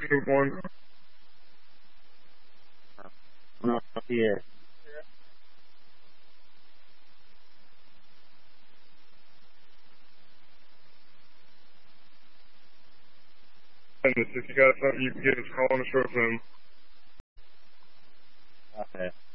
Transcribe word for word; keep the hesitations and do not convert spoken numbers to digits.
Troop one. No, here. And if you got something you can get us calling us from. Okay.